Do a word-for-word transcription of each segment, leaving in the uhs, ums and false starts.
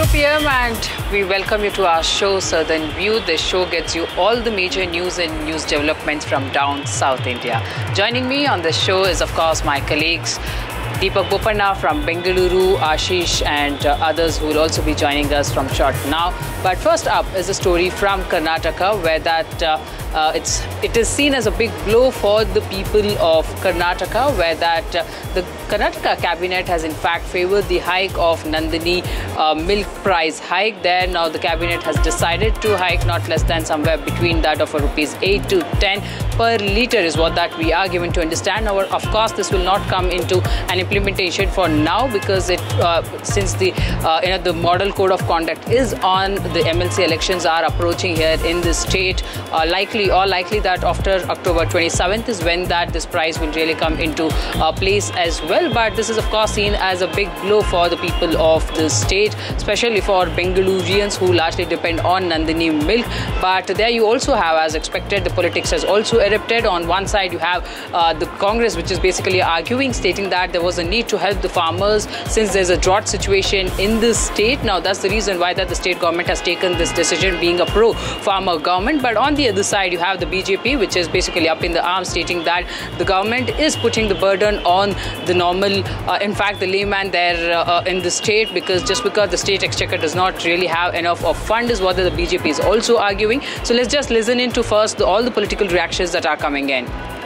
two p m and we welcome you to our show Southern View. This show gets you all the major news and news developments from down South India. Joining me on the show is, of course, my colleagues Deepak Bopanna from Bengaluru, Ashish and uh, others who will also be joining us from short now. But first up is a story from Karnataka where that uh, uh, it's it is seen as a big blow for the people of Karnataka, where that uh, the Karnataka cabinet has in fact favored the hike of Nandini uh, milk price hike. There now the cabinet has decided to hike not less than somewhere between that of a rupees eight to ten per litre is what that we are given to understand. Now, of course, this will not come into an implementation for now because it uh, since the uh, you know the model code of conduct is on, the M L C elections are approaching here in the state. Uh, likely or likely that after October twenty-seventh is when that this price will really come into uh, place as well. But this is of course seen as a big blow for the people of the state, especially for Bengalurians who largely depend on Nandini milk. But there you also have, as expected, the politics has also erupted. On one side you have uh, the Congress, which is basically arguing, stating that there was a need to help the farmers since there's a drought situation in the state. Now that's the reason why that the state government has taken this decision, being a pro-farmer government. But on the other side you have the B J P, which is basically up in the arms, stating that the government is putting the burden on the normal, uh, in fact the layman there uh, in the state, because just because the state exchequer does not really have enough of fund is what the B J P is also arguing. So let's just listen into first the, all the political reactions that are coming in.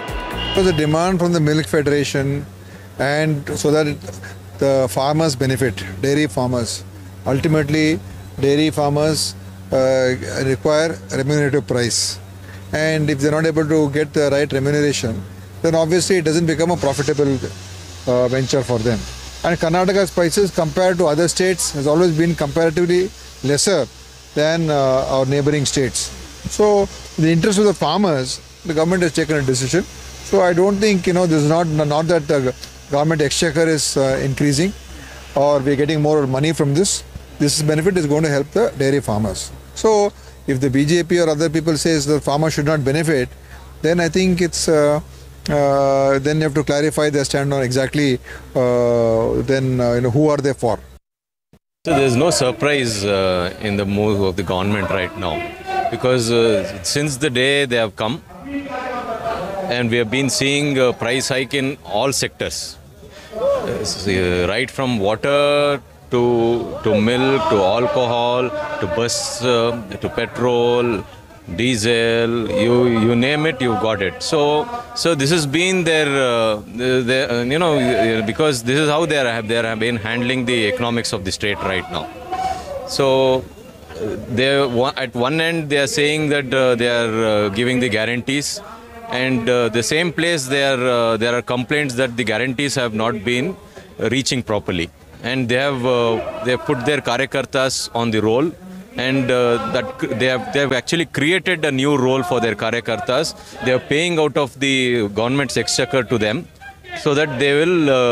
So the demand from the Milk Federation, and so that it, the farmers benefit, dairy farmers. Ultimately, dairy farmers uh, require remunerative price. And if they're not able to get the right remuneration, then obviously it doesn't become a profitable uh, venture for them. And Karnataka's prices compared to other states has always been comparatively lesser than uh, our neighboring states. So, in the interest of the farmers, the government has taken a decision. So, I don't think, you know, this is not, not that the government exchequer is uh, increasing or we're getting more money from this. This benefit is going to help the dairy farmers. So, if the B J P or other people says the farmer should not benefit, then I think it's, uh, uh, then you have to clarify their stand on exactly, uh, then, uh, you know, who are they for. So there's no surprise uh, in the move of the government right now, because uh, since the day they have come, and we have been seeing a price hike in all sectors, uh, right from water to to milk, to alcohol, to bus, uh, to petrol, diesel, you you name it, you've got it. So so this has been their, uh, their uh, you know, because this is how they are they have been handling the economics of the state right now. So they at one end they are saying that uh, they are uh, giving the guarantees, and uh, the same place there uh, there are complaints that the guarantees have not been reaching properly, and they have uh, they have put their karyakartas on the roll. And uh, that they have they have actually created a new role for their karyakartas. They are paying out of the government's exchequer to them, so that they will uh,